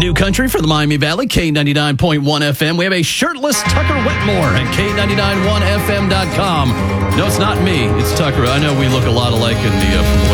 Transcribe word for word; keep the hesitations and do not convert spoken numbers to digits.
New country for the Miami Valley, K ninety-nine point one F M. We have a shirtless Tucker Whitmore at K ninety-nine one F M dot com. No, it's not me. It's Tucker. I know we look a lot alike in the, uh, from the way